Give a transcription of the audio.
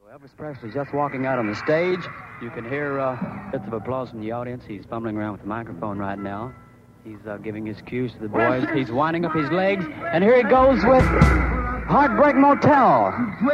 Elvis Presley just walking out on the stage. You can hear bits of applause from the audience. He's fumbling around with the microphone right now. He's giving his cues to the boys. He's winding up his legs. And here he goes with Heartbreak Motel.